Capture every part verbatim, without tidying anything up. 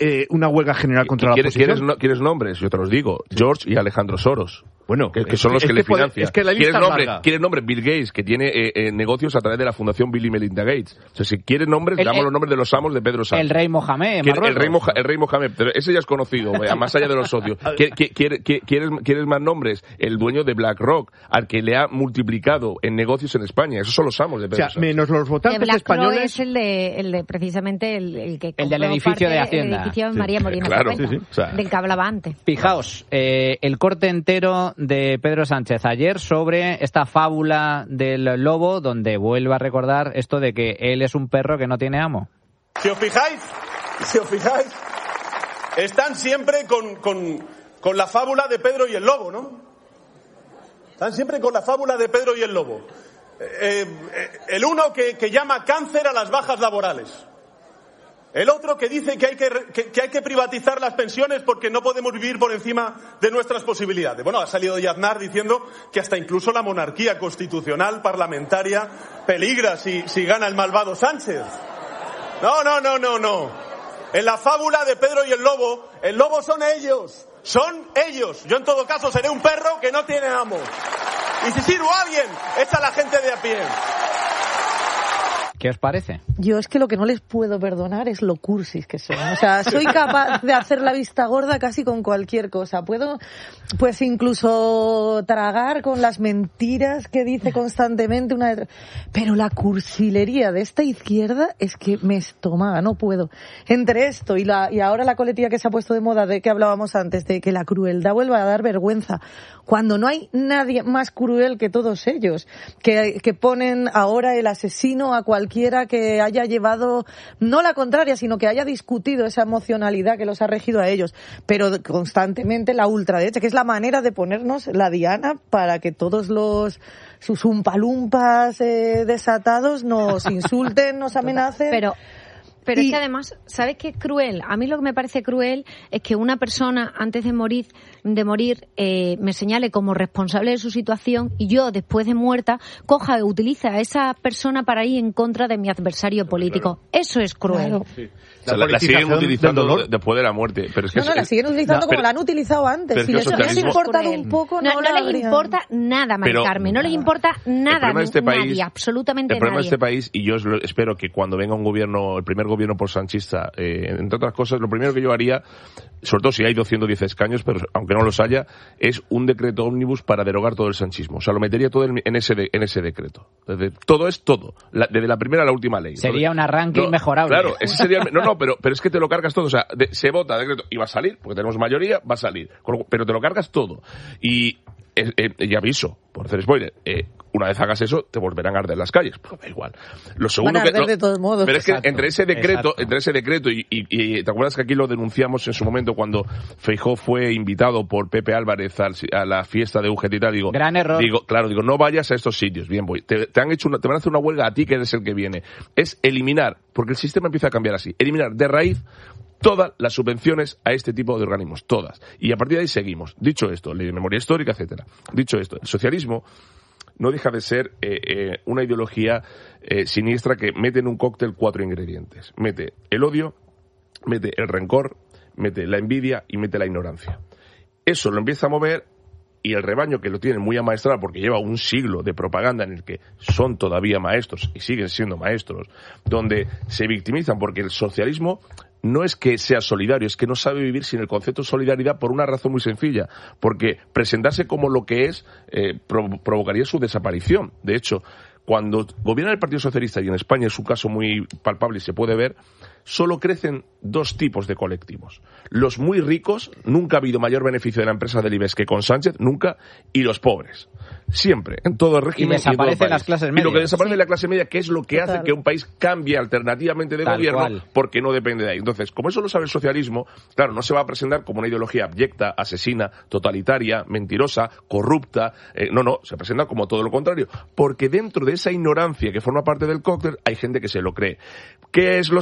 eh, una huelga general contra la ¿Quieres, oposición. ¿quieres, no, ¿Quieres nombres? Yo te los digo. George y Alejandro Soros. Bueno, que, que son los es que, que le puede, financian. es que la lista ¿Quieres nombre? larga. ¿Quieres nombre? Bill Gates, que tiene eh, eh, negocios a través de la Fundación Bill y Melinda Gates. O sea, si quieres nombres, El- damos el- los nombres de los amos de Pedro Sánchez. El rey Mohamed, en ¿Quiere- el, Marruecos. rey Moja- el rey Mohamed, pero ese ya es conocido, eh, más allá de los socios. ¿Quiere- quiere- quiere- ¿Quieres, ¿Quieres más nombres? El dueño de BlackRock, al que le ha multiplicado en negocios en España. Esos son los amos de O Pedro sea, Sánchez. menos los Que votantes BlackRock españoles. es el de, el de precisamente el, el que El del compró edificio parte de Hacienda. El edificio de Sí. María Molina Claro, Ferrenta, sí, sí. O sea, del que hablaba antes. Fijaos, eh, el corte entero de Pedro Sánchez ayer sobre esta fábula del lobo, donde vuelve a recordar esto de que él es un perro que no tiene amo. Si os fijáis, si os fijáis, están siempre con, con, con la fábula de Pedro y el lobo, ¿no? Están siempre con la fábula de Pedro y el lobo. Eh, eh, el uno que, que llama cáncer a las bajas laborales. El otro que dice que hay que, que, que hay que privatizar las pensiones porque no podemos vivir por encima de nuestras posibilidades. Bueno, ha salido hoy Aznar diciendo que hasta incluso la monarquía constitucional parlamentaria peligra si, si gana el malvado Sánchez. No, no, no, no, no. En la fábula de Pedro y el lobo, el lobo son ellos. Son ellos. Yo en todo caso seré un perro que no tiene amo. Y si sirvo a alguien, es a la gente de a pie. ¿Qué os parece? Yo es que lo que no les puedo perdonar es lo cursis que son. O sea, soy capaz de hacer la vista gorda casi con cualquier cosa. Puedo, pues incluso tragar con las mentiras que dice constantemente una de... Pero la cursilería de esta izquierda es que me estomaga, no puedo. Entre esto y la y ahora la coletilla que se ha puesto de moda de que hablábamos antes, de que la crueldad vuelva a dar vergüenza, cuando no hay nadie más cruel que todos ellos, que, que ponen ahora el asesino a cualquier Cualquiera que haya llevado, no la contraria, sino que haya discutido esa emocionalidad que los ha regido a ellos, pero constantemente la ultraderecha, que es la manera de ponernos la diana para que todos los sus umpalumpas eh, desatados nos insulten, nos amenacen. Pero Pero Y- es que además, ¿sabes qué es cruel? A mí lo que me parece cruel es que una persona antes de morir, de morir eh, me señale como responsable de su situación y yo, después de muerta, coja y utilice a esa persona para ir en contra de mi adversario político. Eso es cruel. Claro. Sí. O sea, la, la siguen politización utilizando del dolor. de- después de la muerte. Pero es que No, no, es- la siguen utilizando no, como pero- la han utilizado antes. pero es Si que les el hubiese socialismo- importado Cruel. un poco, no, no, no la les habrían- importa nada, Mari Pero- Carmen. No les importa El nada, problema de este nadie, país, absolutamente el problema nadie. de este país, y yo es lo- espero que cuando venga un gobierno, el primer gobierno por-sanchista, eh, entre otras cosas, lo primero que yo haría, sobre todo si hay doscientos diez escaños, pero aunque no los haya, es un decreto ómnibus para derogar todo el sanchismo. O sea, lo metería todo en, en ese de- en ese decreto. Desde, todo es todo, la- desde la primera a la última ley. Sería un arranque No, inmejorable. Claro, ese sería el- no, no, pero, pero es que te lo cargas todo. O sea, de- se vota decreto y va a salir, porque tenemos mayoría, va a salir. Con lo- Pero te lo cargas todo. Y, eh, eh, y aviso, por hacer spoiler, eh, una vez hagas eso, te volverán a arder las calles. Pero da igual. Lo segundo Van a que, arder lo- de todos modos. Pero es que Exacto, entre ese decreto, exacto. entre ese decreto y, y- y te acuerdas que aquí lo denunciamos en su momento cuando Feijóo fue invitado por Pepe Álvarez al- a la fiesta de U G T y tal, digo, Gran error. digo, claro, digo, no vayas a estos sitios. Bien, voy. Te, te han hecho una- te van a hacer una huelga a ti que eres el que viene. Es eliminar, porque el sistema empieza a cambiar así, eliminar de raíz todas las subvenciones a este tipo de organismos, todas. Y a partir de ahí seguimos. Dicho esto, ley de memoria histórica, etcétera. Dicho esto, el socialismo no deja de ser eh, eh, una ideología eh, siniestra que mete en un cóctel cuatro ingredientes. Mete el odio, mete el rencor, mete la envidia y mete la ignorancia. Eso lo empieza a mover y el rebaño que lo tiene muy amaestrado porque lleva un siglo de propaganda en el que son todavía maestros y siguen siendo maestros, donde se victimizan porque el socialismo no es que sea solidario, es que no sabe vivir sin el concepto de solidaridad por una razón muy sencilla, porque presentarse como lo que es eh, pro- provocaría su desaparición. De hecho, cuando gobierna el Partido Socialista, y en España es un caso muy palpable y se puede ver, solo crecen dos tipos de colectivos. Los muy ricos, nunca ha habido mayor beneficio de la empresa del IBEX que con Sánchez, nunca, y los pobres. Siempre, en todo el régimen. Y desaparecen en todo el las país. clases Y lo medias. que desaparece Sí. es la clase media, que es lo que Total. hace que un país cambie alternativamente de Tal gobierno, cual. porque no depende de ahí. Entonces, como eso lo sabe el socialismo, claro, no se va a presentar como una ideología abyecta, asesina, totalitaria, mentirosa, corrupta. Eh, no, no, se presenta como todo lo contrario. Porque dentro de esa ignorancia que forma parte del cóctel, hay gente que se lo cree. ¿Qué es la segunda parte?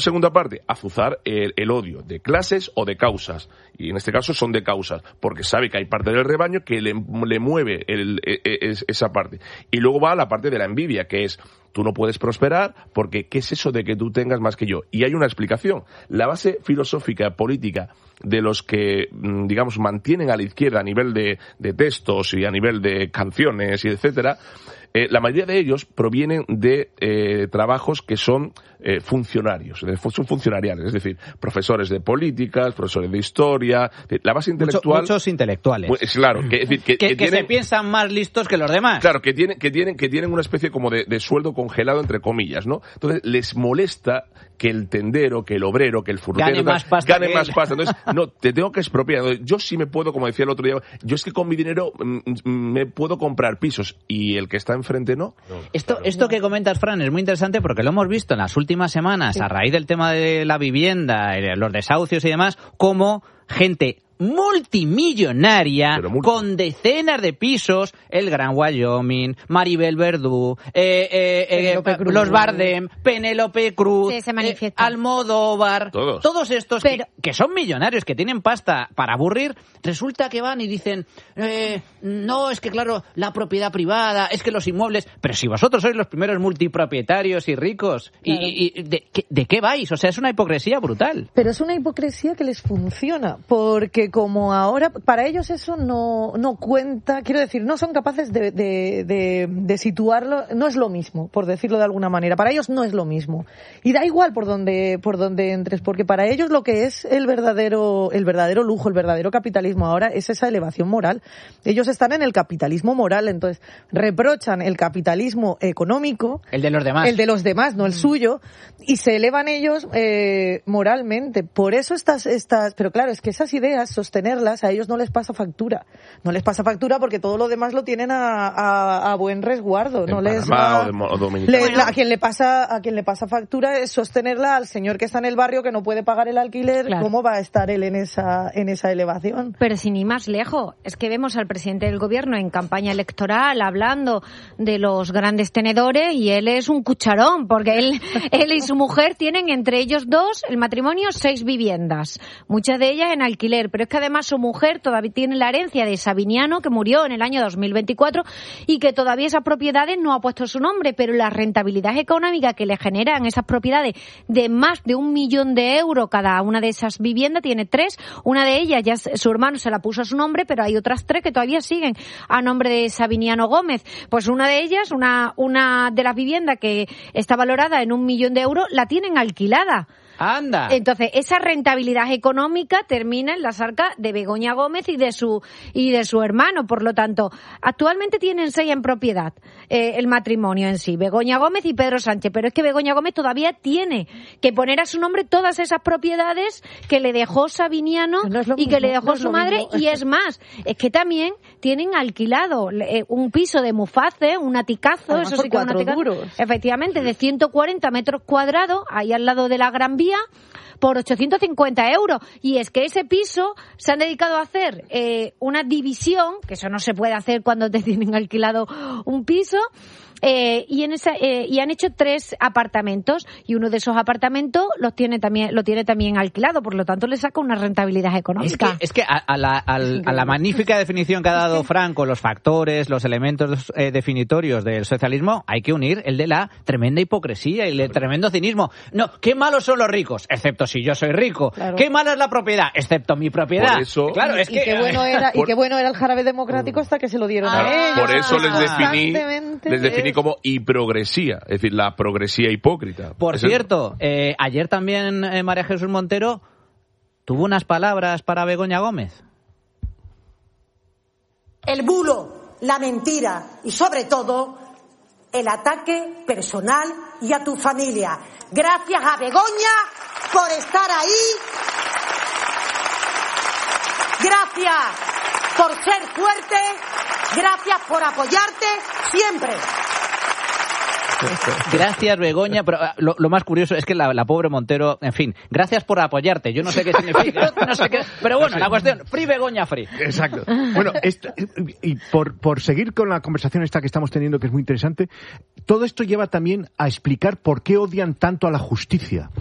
parte, azuzar el, el odio de clases o de causas. Y en este caso son de causas, porque sabe que hay parte del rebaño que le, le mueve el, el, esa parte. Y luego va a la parte de la envidia, que es, tú no puedes prosperar porque ¿qué es eso de que tú tengas más que yo? Y hay una explicación. La base filosófica, política, de los que, digamos, mantienen a la izquierda a nivel de, de textos y a nivel de canciones y etcétera, eh, la mayoría de ellos provienen de eh, trabajos que son eh, funcionarios, son funcionariales, es decir, profesores de políticas, profesores de historia, la base intelectual... Mucho, muchos intelectuales. Pues, claro, que, es decir, que, que, que, que tienen, se piensan más listos que los demás. Claro, que tienen, que tienen, que tienen una especie como de, de sueldo congelado, entre comillas, ¿no? Entonces, les molesta que el tendero, que el obrero, que el furutero gane más pasta. Gane más pasta. Entonces, no, te tengo que expropiar. Yo sí me puedo, como decía el otro día, yo es que con mi dinero mm, me puedo comprar pisos y el que está enfrente no. no esto claro. esto que comentas, Fran, es muy interesante porque lo hemos visto en las últimas semanas, sí, a raíz del tema de la vivienda, los desahucios y demás, como gente multimillonaria, multi... con decenas de pisos, el Gran Wyoming, Maribel Verdú, eh, eh, eh, los Bardem, Penélope Cruz, sí, eh, Almodóvar, todos, todos estos Pero... que, que son millonarios, que tienen pasta para aburrir, resulta que van y dicen, eh, no, es que claro, la propiedad privada, es que los inmuebles, pero si vosotros sois los primeros multipropietarios y ricos, claro. y, y de, ¿de qué vais? O sea, es una hipocresía brutal. Pero es una hipocresía que les funciona, porque como ahora, para ellos eso no, no cuenta, quiero decir, no son capaces de, de, de, de situarlo, no es lo mismo, por decirlo de alguna manera, para ellos no es lo mismo. Y da igual por donde, por donde entres, porque para ellos lo que es el verdadero, el verdadero lujo, el verdadero capitalismo ahora es esa elevación moral. Ellos están en el capitalismo moral, entonces reprochan el capitalismo económico, el de los demás, el de los demás, no el suyo, y se elevan ellos eh, moralmente. Por eso estas, estas, pero claro, es que esas ideas, sostenerlas, a ellos no les pasa factura. No les pasa factura porque todo lo demás lo tienen a, a, a buen resguardo. No les va, o de, o le, bueno. a quien le pasa a quien le pasa factura es sostenerla al señor que está en el barrio que no puede pagar el alquiler. Claro. ¿Cómo va a estar él en esa en esa elevación? Pero sin ir más lejos, es que vemos al presidente del gobierno en campaña electoral hablando de los grandes tenedores y él es un cucharón porque él él y su mujer tienen entre ellos dos el matrimonio seis viviendas, muchas de ellas en alquiler, pero es que además su mujer todavía tiene la herencia de Sabiniano, que murió en el año dos mil veinticuatro y que todavía esas propiedades no ha puesto su nombre, pero la rentabilidad económica que le generan esas propiedades de más de un millón de euros cada una de esas viviendas, tiene tres, una de ellas ya su hermano se la puso a su nombre, pero hay otras tres que todavía siguen a nombre de Sabiniano Gómez. Pues una de ellas, una, una de las viviendas que está valorada en un millón de euros, la tienen alquilada. Anda. Entonces, esa rentabilidad económica termina en las arcas de Begoña Gómez y de su y de su hermano. Por lo tanto, actualmente tienen seis en propiedad, eh, el matrimonio en sí, Begoña Gómez y Pedro Sánchez. Pero es que Begoña Gómez todavía tiene que poner a su nombre todas esas propiedades que le dejó Sabiniano no y mismo, que le dejó no su madre. Mismo. Y es más, es que también tienen alquilado eh, un piso de Muface, un aticazo, además eso sí que es un aticazo, duros. Efectivamente, de ciento cuarenta metros cuadrados, ahí al lado de la Gran Vía, por ochocientos cincuenta euros. Y es que ese piso se han dedicado a hacer eh, una división, que eso no se puede hacer cuando te tienen alquilado un piso, eh, y en esa eh, y han hecho tres apartamentos y uno de esos apartamentos los tiene también lo tiene también alquilado, por lo tanto le saca una rentabilidad económica. Es que, es que a, a, la, a, a la magnífica definición que ha dado Franco, los factores, los elementos eh, definitorios del socialismo, hay que unir el de la tremenda hipocresía y el tremendo cinismo. No, qué malos son los ricos, excepto si yo soy rico. Claro. Qué mala es la propiedad, excepto mi propiedad. Por eso, claro, es y, que, y qué bueno era por, y qué bueno era el jarabe democrático hasta que se lo dieron claro, a ellos. Por eso les definí, les definí como hiprogresía, es decir, la progresía hipócrita. Por es cierto, eh, ayer también eh, María Jesús Montero tuvo unas palabras para Begoña Gómez. El bulo, la mentira y sobre todo el ataque personal y a tu familia. Gracias a Begoña por estar ahí. Gracias por ser fuerte. Gracias por apoyarte siempre. Gracias, Begoña, pero lo, lo más curioso es que la, la pobre Montero, en fin, gracias por apoyarte. Yo no sé qué significa, no sé qué, pero bueno, la cuestión, free Begoña, free. Exacto. Bueno, esta, y por, por seguir con la conversación esta que estamos teniendo, que es muy interesante, todo esto lleva también a explicar por qué odian tanto a la justicia.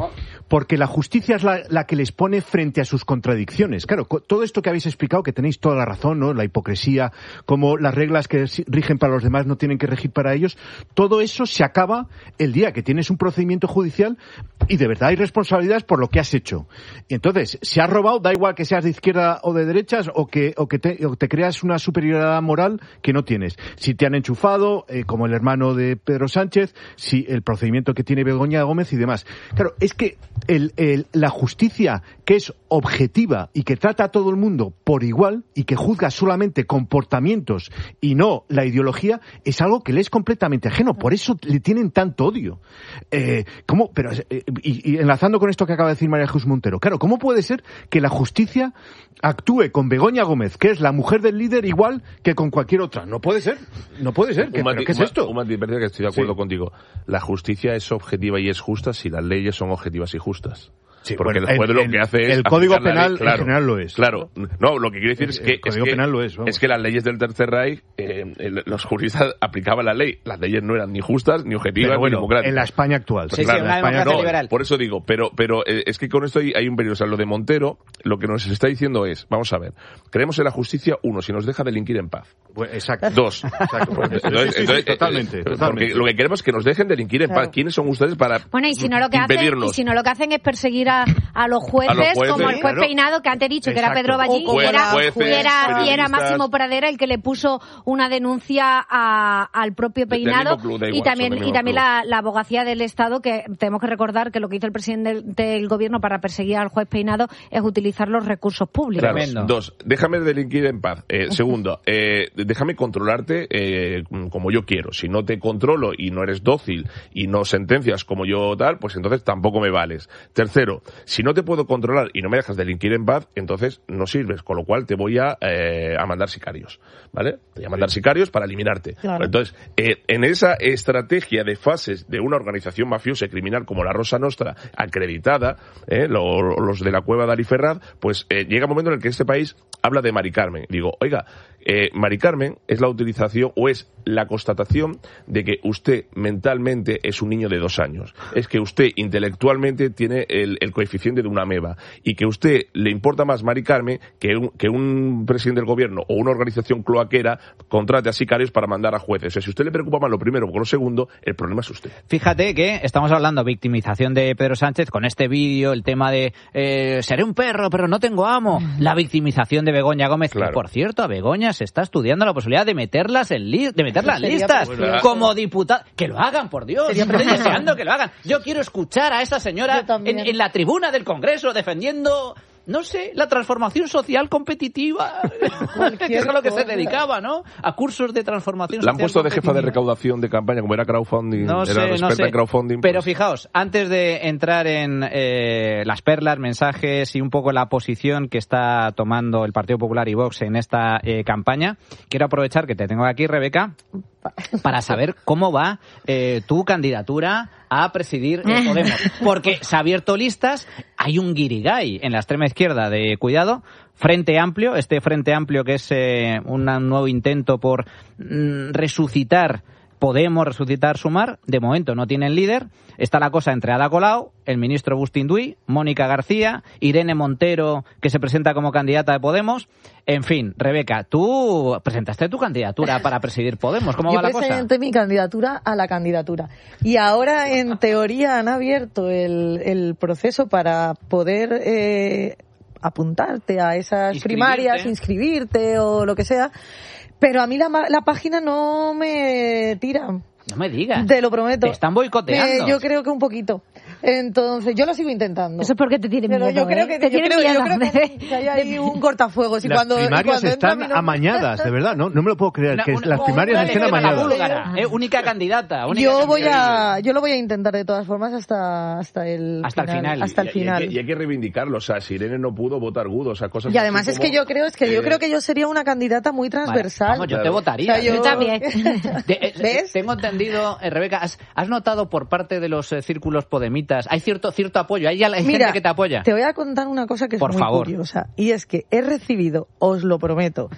porque la justicia es la, la que les pone frente a sus contradicciones. Claro, todo esto que habéis explicado, que tenéis toda la razón, ¿no? La hipocresía, como las reglas que rigen para los demás no tienen que regir para ellos, todo eso se acaba el día que tienes un procedimiento judicial y de verdad hay responsabilidades por lo que has hecho. Y entonces, si has robado, da igual que seas de izquierda o de derechas o que, o que te, o te creas una superioridad moral que no tienes. Si te han enchufado, eh, como el hermano de Pedro Sánchez, si el procedimiento que tiene Begoña Gómez y demás. Claro, es que el, el, la justicia que es objetiva y que trata a todo el mundo por igual y que juzga solamente comportamientos y no la ideología, es algo que le es completamente ajeno. Por eso le tienen tanto odio. Eh, ¿cómo? Pero, eh, y, y enlazando con esto que acaba de decir María Jesús Montero, claro, ¿cómo puede ser que la justicia actúe con Begoña Gómez, que es la mujer del líder, igual que con cualquier otra? No puede ser. No puede ser. ¿Qué, mati- ¿qué es esto? Un matiz, que estoy de acuerdo Sí. contigo. La justicia es objetiva y es justa si las leyes son objetivas y justas. Sí, porque bueno, después el- de lo que hace es el Código aplicar la Penal ley, claro, en general lo es. Claro, no, lo que quiero decir El- es que, el Código es, que Penal lo es, vamos. es que las leyes del Tercer Reich, eh, el- los juristas aplicaban la ley. Las leyes no eran ni justas, ni objetivas, Pero bueno, ni democráticas. en la España actual. Pues Sí, sí, claro, una en España democracia no, liberal. por eso digo, pero pero eh, es que con esto hay, hay un periodo, o sea, lo de Montero, lo que nos está diciendo es, vamos a ver, creemos en la justicia, uno, si nos deja delinquir en paz. Bueno, exacto. Dos. Exacto. Entonces, Sí, sí, sí, entonces, totalmente, eh, totalmente. Porque lo que queremos es que nos dejen delinquir en Claro. paz. ¿Quiénes son ustedes para Bueno, y si no lo que hacen, impedirnos? y si no lo que hacen es perseguir a, a los jueces, A los jueces, como el juez claro. Peinado, que antes he dicho que era Exacto. Pedro Ballín, O y era, jueces, y era, y era periodistas. Máximo Pradera el que le puso una denuncia a- al propio Del Peinado, mismo club, da y igual, también, son del y mismo también club. la, la abogacía del Estado, que tenemos que recordar que lo que hizo el presidente del, del gobierno para perseguir al juez Peinado es utilizar los recursos públicos. Claro. Tremendo. Dos, déjame delinquir en paz. Eh, segundo, eh, déjame controlarte eh, como yo quiero. Si no te controlo y no eres dócil y no sentencias como yo tal, pues entonces tampoco me vales. Tercero, si no te puedo controlar y no me dejas delinquir en paz, entonces no sirves, con lo cual te voy a, eh, a mandar sicarios, ¿vale? Te voy a mandar sicarios para eliminarte. Claro. Entonces, eh, en esa estrategia de fases de una organización mafiosa y criminal como la Rosa Nostra, acreditada, eh, lo- los de la cueva de Ali Ferraz, pues eh, llega un momento en el que este país habla de Mari Carmen. Digo, oiga, eh, Mari Carmen es la utilización o es la constatación de que usted mentalmente es un niño de dos años. Es que usted intelectualmente tiene el, el coeficiente de una ameba y que usted le importa más Mari Carmen que un, que un presidente del gobierno o una organización cloaquera contrate a sicarios para mandar a jueces. O sea, si a usted le preocupa más lo primero que lo segundo, el problema es usted. Fíjate que estamos hablando de victimización de Pedro Sánchez con este vídeo, el tema de eh, seré un perro, pero no tengo amo. La victimización de Begoña Gómez, Claro. que por cierto, a Begoña se está estudiando la posibilidad de meterlas en li- de meterlas en Sería listas precioso. como diputada. Que lo hagan, por Dios. Sería Estoy precioso. deseando que lo hagan. Yo quiero escuchar a esa señora Yo también. en, en la tribuna del Congreso defendiendo, no sé, la transformación social competitiva. Que es a lo que se cosa. dedicaba, ¿no? A cursos de transformación La han social puesto de jefa de competitiva. recaudación de campaña, como era crowdfunding, No era sé, no experta sé. en crowdfunding. Pero pues- fijaos, antes de entrar en eh, las perlas, mensajes y un poco la posición que está tomando el Partido Popular y Vox en esta eh, campaña, quiero aprovechar que te tengo aquí, Rebeca, para saber cómo va eh, tu candidatura a presidir eh, Podemos. Porque se ha abierto listas, hay un guirigay en la extrema izquierda de cuidado, Frente Amplio, este Frente Amplio que es eh, un nuevo intento por mm, resucitar Podemos, resucitar Sumar, de momento no tienen líder. Está la cosa entre Ada Colau, el ministro Agustín Duy, Mónica García, Irene Montero, que se presenta como candidata de Podemos. En fin, Rebeca, tú presentaste tu candidatura para presidir Podemos. ¿Cómo Yo va la cosa? presenté mi candidatura a la candidatura. Y ahora, en teoría, han abierto el, el proceso para poder eh, apuntarte a esas Inscribirte. primarias, inscribirte o lo que sea. Pero a mí la, ma- la página no me tira. No me digas. Te lo prometo. Te están boicoteando. Me- yo creo que un poquito. Entonces, yo lo sigo intentando. Eso es porque te tiene Pero miedo, yo creo ¿eh? que, Te yo tiene creo, yo miedo creo de- que, que hay ahí un cortafuegos. Y Las cuando, y primarias cuando entra están mi nombre- amañadas, de verdad. No, no me lo puedo creer, Una- que una- las primarias una estén elección a la amañadas. búlgara, eh, única candidata. Única Yo voy candidata. a, yo lo voy a intentar de todas formas hasta, hasta el Hasta el final. Hasta el Y- y hay final. que- Y hay que reivindicarlo. O sea, si Irene no pudo votar Gudo, o sea, cosas Y además así es que como, yo creo, es que yo eh, creo que yo sería una candidata muy Vale, transversal. vamos, yo te Claro. votaría. O sea, yo- Yo también. De- eh, ¿Ves? Tengo entendido, eh, Rebeca, ¿has, has notado por parte de los eh, círculos podemitas, hay cierto cierto apoyo, hay, hay Mira, gente que te apoya? te voy a contar una cosa que es Por muy favor. curiosa. Y es que he recibido, os lo prometo,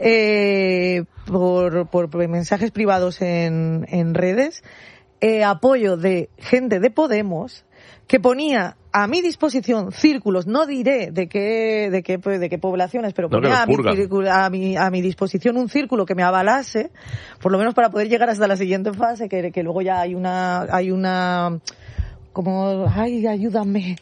eh, por, por mensajes privados en, en redes, eh, apoyo de gente de Podemos que ponía a mi disposición círculos, no diré de qué, de qué, de qué poblaciones, pero no, ponía a mi, círculo, a, mi, a mi disposición un círculo que me avalase, por lo menos para poder llegar hasta la siguiente fase, que, que luego ya hay una, hay una, como, ay, ayúdame,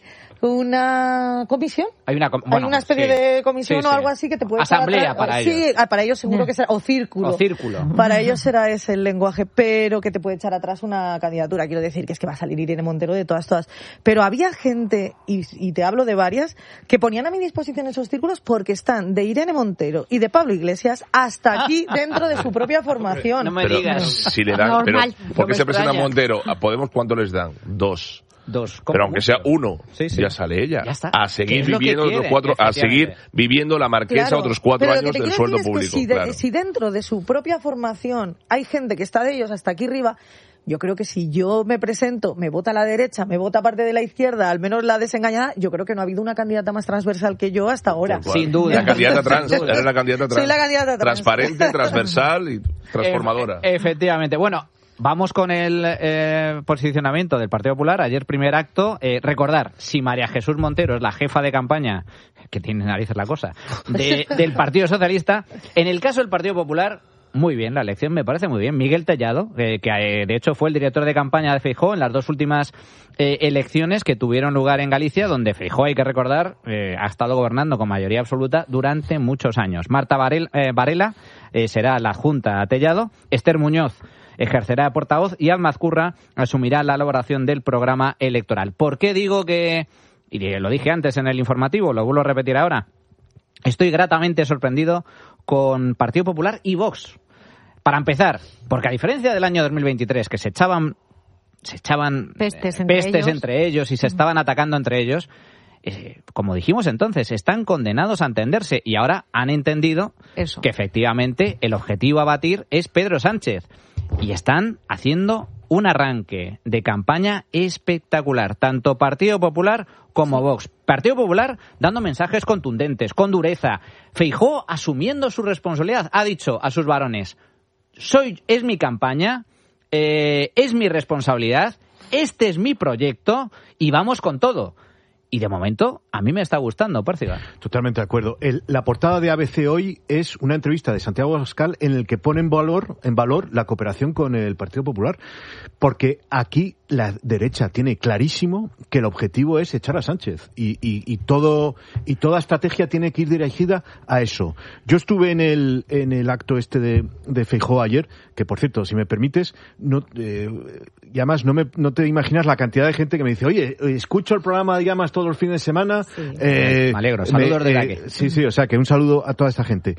una comisión. Hay una, bueno, hay una especie sí. de comisión sí, o sí. algo así que te puede asamblea para ellos. Sí, para ellos seguro que será, o círculo. O círculo. Para ellos será ese el lenguaje, pero que te puede echar atrás una candidatura. Quiero decir que es que va a salir Irene Montero de todas, todas. Pero había gente, y, y te hablo de varias, que ponían a mi disposición esos círculos porque están de Irene Montero y de Pablo Iglesias hasta aquí dentro de su propia formación. No me pero, digas. Si le dan, pero, ¿por qué se presenta Montero? ¿A Podemos cuánto les dan? Dos. Dos, pero aunque sea uno, sí, sí. ya sale ella. Ya está. A seguir viviendo quiere, otros cuatro, a seguir viviendo la marquesa claro, otros cuatro pero años del sueldo público. Si, de, claro. si dentro de su propia formación hay gente que está de ellos hasta aquí arriba, yo creo que si yo me presento, me vota la derecha, me vota parte de la izquierda, al menos la desengañada, yo creo que no ha habido una candidata más transversal que yo hasta ahora. Sin duda. La candidata trans, eres la candidata trans. Soy la candidata trans. Transparente, transversal y transformadora. E- efectivamente. Bueno, vamos con el eh, posicionamiento del Partido Popular. Ayer primer acto. Eh, recordar, si María Jesús Montero es la jefa de campaña, que tiene narices la cosa, de, del Partido Socialista, en el caso del Partido Popular, muy bien, la elección me parece muy bien. Miguel Tellado, eh, que eh, de hecho fue el director de campaña de Feijóo en las dos últimas eh, elecciones que tuvieron lugar en Galicia, donde Feijóo, hay que recordar, eh, ha estado gobernando con mayoría absoluta durante muchos años. Marta Varela, eh, Varela eh, será la adjunta a Tellado. Esther Muñoz ejercerá de portavoz y Alma Azcurra asumirá la elaboración del programa electoral. ¿Por qué digo que, y lo dije antes en el informativo, lo vuelvo a repetir ahora, estoy gratamente sorprendido con Partido Popular y Vox? Para empezar, porque a diferencia del año dos mil veintitrés, que se echaban se echaban pestes, eh, entre, pestes ellos. entre ellos y se estaban atacando entre ellos, eh, como dijimos entonces, están condenados a entenderse y ahora han entendido Eso. que efectivamente el objetivo a batir es Pedro Sánchez y están haciendo un arranque de campaña espectacular, tanto Partido Popular como sí. Vox. Partido Popular dando mensajes contundentes, con dureza. Feijóo asumiendo su responsabilidad, ha dicho a sus varones: soy, es mi campaña, eh, es mi responsabilidad, este es mi proyecto y vamos con todo. Y de momento, a mí me está gustando, Pérciga. Totalmente de acuerdo. El, la portada de A B C hoy es una entrevista de Santiago Abascal en el que pone en valor, en valor la cooperación con el Partido Popular, porque aquí la derecha tiene clarísimo que el objetivo es echar a Sánchez y, y, y todo y toda estrategia tiene que ir dirigida a eso. Yo estuve en el en el acto este de, de Feijóo ayer, que por cierto, si me permites, no eh, y además no me no te imaginas la cantidad de gente que me dice: oye, escucho el programa de Llamas todos los fines de semana. Sí. Eh, me alegro, saludos me, de eh, Iraque. Sí, sí, o sea, que un saludo a toda esta gente.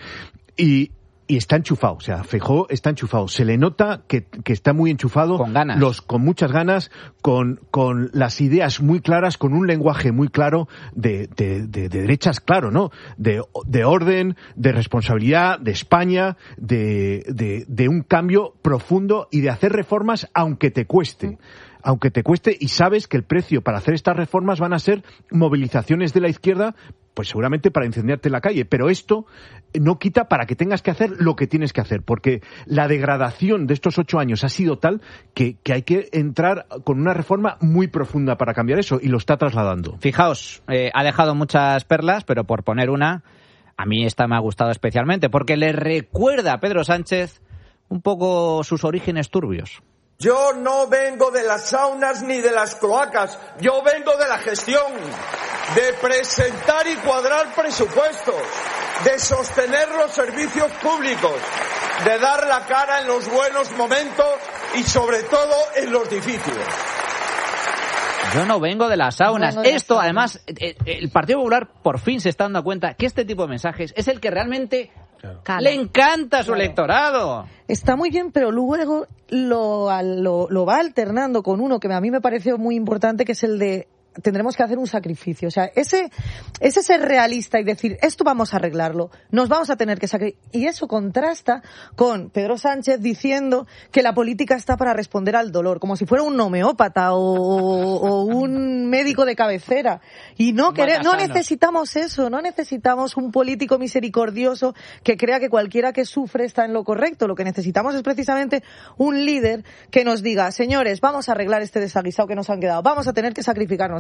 Y Y está enchufado, o sea, Feijóo está enchufado. Se le nota que, que está muy enchufado. Con ganas. Los, con muchas ganas, con, con las ideas muy claras, con un lenguaje muy claro de, de, de, de derechas, claro, ¿no? De, de orden, de responsabilidad, de España, de, de, de un cambio profundo y de hacer reformas aunque te cueste. Aunque te cueste, y sabes que el precio para hacer estas reformas van a ser movilizaciones de la izquierda, pues seguramente para incendiarte la calle. Pero esto no quita para que tengas que hacer lo que tienes que hacer, porque la degradación de estos ocho años ha sido tal que, que hay que entrar con una reforma muy profunda para cambiar eso, y lo está trasladando. Fijaos, eh, ha dejado muchas perlas, pero por poner una, a mí esta me ha gustado especialmente, porque le recuerda a Pedro Sánchez un poco sus orígenes turbios. Yo no vengo de las saunas ni de las cloacas, yo vengo de la gestión, de presentar y cuadrar presupuestos, de sostener los servicios públicos, de dar la cara en los buenos momentos y sobre todo en los difíciles. Yo no vengo de las saunas. No de las Esto, saunas. además, el Partido Popular por fin se está dando cuenta que este tipo de mensajes es el que realmente Cala. le encanta a su Claro. electorado. Está muy bien, pero luego lo, lo, lo va alternando con uno que a mí me pareció muy importante, que es el de tendremos que hacer un sacrificio. O sea, ese, ese ser realista y decir, esto vamos a arreglarlo, nos vamos a tener que sacrificar. Y eso contrasta con Pedro Sánchez diciendo que la política está para responder al dolor, como si fuera un homeópata o, o un médico de cabecera. Y no queremos, no necesitamos eso, no necesitamos un político misericordioso que crea que cualquiera que sufre está en lo correcto. Lo que necesitamos es precisamente un líder que nos diga, señores, vamos a arreglar este desaguisado que nos han quedado, vamos a tener que sacrificarnos.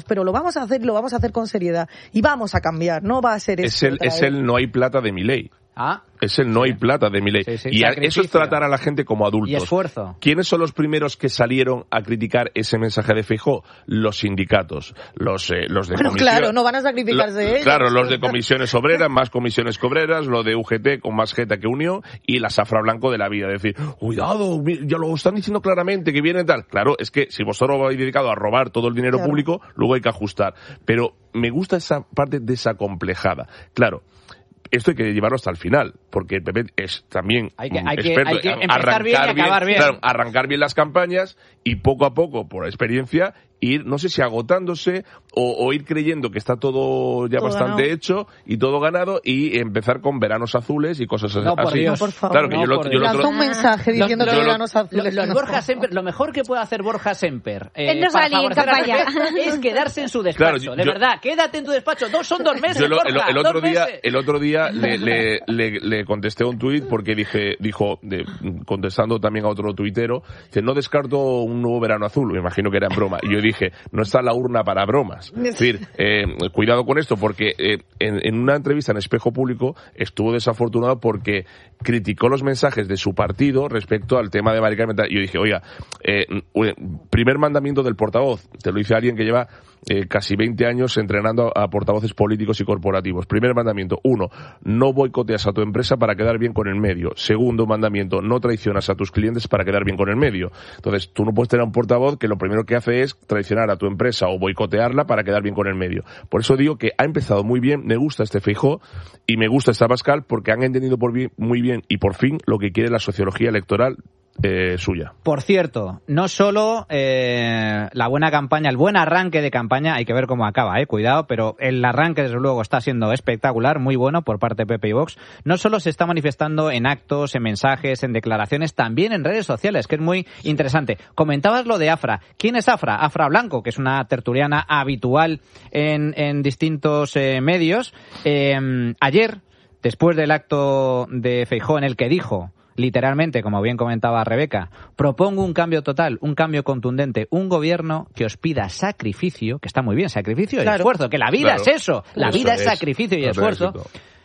menos, pero lo vamos a hacer y lo vamos a hacer con seriedad. Y vamos a cambiar, no va a ser es eso. El, es el no hay plata de Milei. Ah. Es el no sí. hay plata de Milei. Sí, sí, y a, eso es tratar a la gente como adultos. Y esfuerzo. ¿Quiénes son los primeros que salieron a criticar ese mensaje de Feijóo? Los sindicatos, los, eh, los de bueno, comisión. claro, no van a sacrificarse lo, ellos. Claro, los de comisiones obreras, más comisiones obreras, lo de U G T con más Geta que Unión y la Safra Blanco de la vida. Es decir, cuidado, ya lo están diciendo claramente que viene tal. Claro, es que si vosotros vais dedicado a robar todo el dinero claro. público, luego hay que ajustar. Pero me gusta esa parte desacomplejada. Claro. Esto hay que llevarlo hasta el final, porque el P P es también hay que, hay experto que, hay que en empezar arrancar bien y acabar bien. Claro, arrancar bien las campañas y poco a poco, por experiencia, ir, no sé si agotándose o, o ir creyendo que está todo ya todo bastante ganado. hecho y todo ganado y empezar con veranos azules y cosas no, por así. Dios. No, por favor. Claro, que no, yo lo, por yo lo otro... un mensaje diciendo los, que los, veranos azules. Los, los no. Borja Semper, lo mejor que puede hacer Borja Semper eh, no para salir en campaña es quedarse en su despacho. Claro, yo, de verdad, quédate en tu despacho. Dos son dos meses. Yo lo, Borja, el, el otro dos día, meses. el otro día le, le, le, le contesté un tuit porque dije, dijo, de, contestando también a otro tuitero, que no descarto un nuevo verano azul. Me imagino que era en broma. Y yo dije, no está la urna para bromas. Es decir, eh, cuidado con esto, porque eh, en, en una entrevista en Espejo Público estuvo desafortunado porque criticó los mensajes de su partido respecto al tema de barricada mental. Y yo dije, oiga, eh, primer mandamiento del portavoz, te lo dice alguien que lleva eh, casi veinte años entrenando a, a portavoces políticos y corporativos. Primer mandamiento, uno, no boicoteas a tu empresa para quedar bien con el medio. Segundo mandamiento, no traicionas a tus clientes para quedar bien con el medio. Entonces, tú no puedes tener un portavoz que lo primero que hace es traicionar a tu empresa o boicotearla para quedar bien con el medio. Por eso digo que ha empezado muy bien, me gusta este Feijóo y me gusta esta Abascal porque han entendido por bien, muy bien y por fin lo que quiere la sociología electoral Eh, suya. Por cierto, no solo eh, la buena campaña, el buen arranque de campaña, hay que ver cómo acaba, eh, cuidado, pero el arranque desde luego está siendo espectacular, muy bueno por parte de P P y Vox. No solo se está manifestando en actos, en mensajes, en declaraciones, también en redes sociales, que es muy interesante. Comentabas lo de Afra. ¿Quién es Afra? Afra Blanco, que es una tertuliana habitual en, en distintos eh, medios. Eh, ayer, después del acto de Feijóo en el que dijo literalmente, como bien comentaba Rebeca, propongo un cambio total, un cambio contundente, un gobierno que os pida sacrificio, que está muy bien, sacrificio y claro. esfuerzo, que la vida claro. es eso, la eso vida es, es sacrificio y esfuerzo.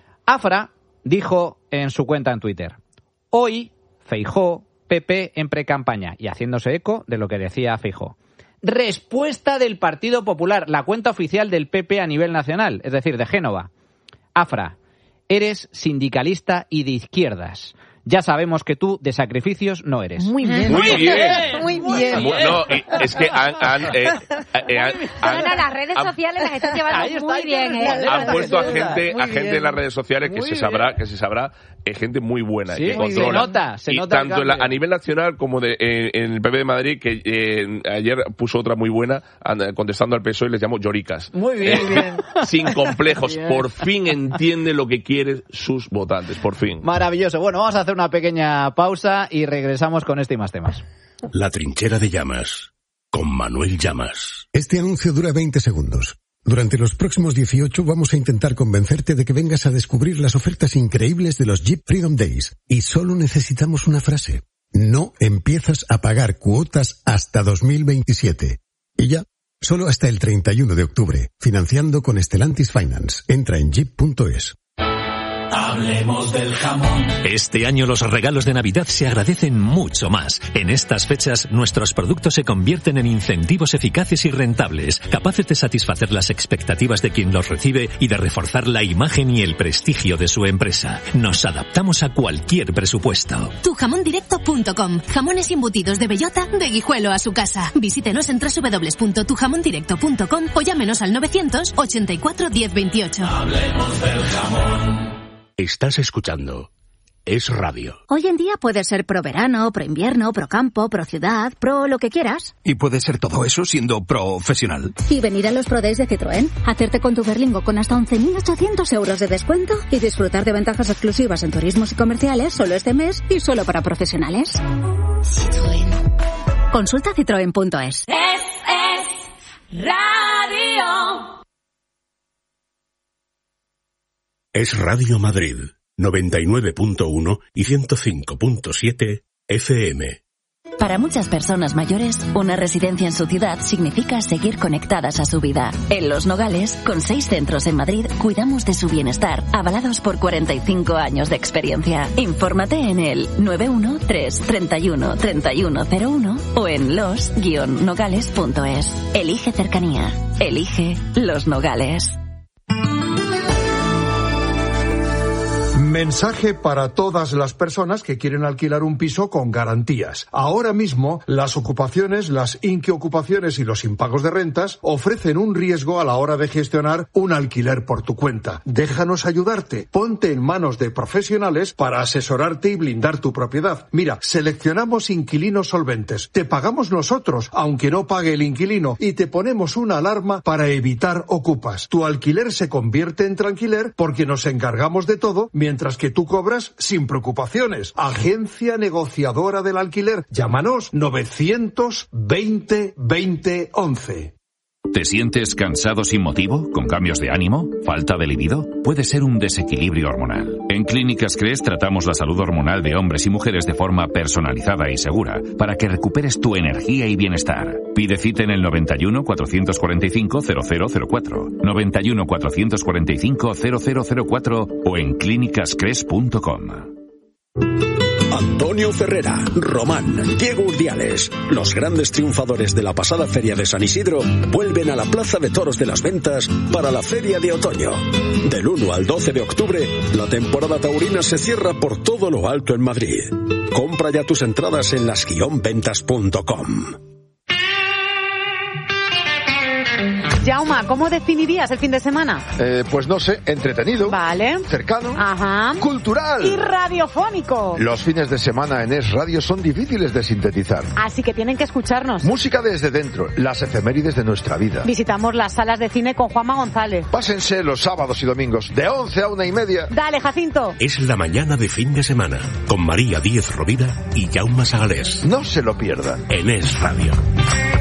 Afra dijo en su cuenta en Twitter, hoy Feijóo, P P en precampaña, y haciéndose eco de lo que decía Feijóo. Respuesta del Partido Popular, la cuenta oficial del P P a nivel nacional, es decir, de Génova. Afra, eres sindicalista y de izquierdas. Ya sabemos que tú de sacrificios no eres. Muy bien. Muy bien. Muy bien. No, es que han... han, eh, eh, han, han no, no, las redes sociales las están llevando está, muy bien. ¿eh? Han puesto a gente, muy a gente bien. en las redes sociales que muy se sabrá, que se sabrá, eh, gente muy buena, sí, que muy controla. Se nota, se y nota tanto en la, a nivel nacional como de, eh, en el P P de Madrid, que eh, ayer puso otra muy buena, and, contestando al P S O E, y les llamó lloricas. Muy bien. Eh, bien. Sin complejos. Por fin entiende lo que quieren sus votantes, por fin. Maravilloso. Bueno, vamos a hacer una pequeña pausa y regresamos con este y más temas. La trinchera de Llamas, con Manuel Llamas. Este anuncio dura veinte segundos. Durante los próximos dieciocho vamos a intentar convencerte de que vengas a descubrir las ofertas increíbles de los Jeep Freedom Days. Y solo necesitamos una frase. No empiezas a pagar cuotas hasta dos mil veintisiete. Y ya, solo hasta el treinta y uno de octubre. Financiando con Stellantis Finance. Entra en jeep punto es. Hablemos del jamón. Este año los regalos de Navidad se agradecen mucho más. En estas fechas, nuestros productos se convierten en incentivos eficaces y rentables, capaces de satisfacer las expectativas de quien los recibe y de reforzar la imagen y el prestigio de su empresa. Nos adaptamos a cualquier presupuesto. tu jamón directo punto com. Jamones embutidos de bellota, de Guijuelo a su casa. Visítenos en doble u doble u doble u punto tu jamón directo punto com o llámenos al novecientos ochenta y cuatro diez veintiocho. Hablemos del jamón. Estás escuchando Es Radio. Hoy en día puede ser pro verano, pro invierno, pro campo, pro ciudad, pro lo que quieras. Y puede ser todo eso siendo profesional. Y venir a los Pro Days de Citroën, hacerte con tu Berlingo con hasta once mil ochocientos euros de descuento y disfrutar de ventajas exclusivas en turismos y comerciales solo este mes y solo para profesionales. Citroën. Consulta citroen punto es. Es, es Radio. Es Radio Madrid, noventa y nueve punto uno y ciento cinco punto siete F M. Para muchas personas mayores, una residencia en su ciudad significa seguir conectadas a su vida. En Los Nogales, con seis centros en Madrid, cuidamos de su bienestar, avalados por cuarenta y cinco años de experiencia. Infórmate en el nueve uno tres, treinta y uno, treinta y uno cero uno o en los guion nogales punto es. Elige cercanía. Elige Los Nogales. Mensaje para todas las personas que quieren alquilar un piso con garantías. Ahora mismo, las ocupaciones, las inquiocupaciones y los impagos de rentas ofrecen un riesgo a la hora de gestionar un alquiler por tu cuenta. Déjanos ayudarte. Ponte en manos de profesionales para asesorarte y blindar tu propiedad. Mira, seleccionamos inquilinos solventes. Te pagamos nosotros, aunque no pague el inquilino, y te ponemos una alarma para evitar ocupas. Tu alquiler se convierte en tranquiler porque nos encargamos de todo, mientras que tú cobras sin preocupaciones. Agencia negociadora del alquiler. Llámanos novecientos veinte veinte once. ¿Te sientes cansado sin motivo? ¿Con cambios de ánimo? ¿Falta de libido? Puede ser un desequilibrio hormonal. En Clínicas Cres tratamos la salud hormonal de hombres y mujeres de forma personalizada y segura para que recuperes tu energía y bienestar. Pide cita en el noventa y uno, cuatrocientos cuarenta y cinco, cero cero cero cuatro, noventa y uno, cuatrocientos cuarenta y cinco, cero cero cero cuatro o en clínicas cres punto com. Antonio Ferrera, Román, Diego Urdiales, los grandes triunfadores de la pasada Feria de San Isidro, vuelven a la Plaza de Toros de las Ventas para la Feria de Otoño. Del uno al doce de octubre, la temporada taurina se cierra por todo lo alto en Madrid. Compra ya tus entradas en las guion ventas punto com. Jauma, ¿cómo definirías el fin de semana? Eh, pues no sé, entretenido. Vale. Cercano. Ajá. Cultural. Y radiofónico. Los fines de semana en Es Radio son difíciles de sintetizar. Así que tienen que escucharnos. Música desde dentro, las efemérides de nuestra vida. Visitamos las salas de cine con Juanma González. Pásense los sábados y domingos, de once a una y media. Dale, Jacinto. Es la mañana de fin de semana, con María Díez Rovira y Jaume Sagalés. No se lo pierdan. En Es Radio.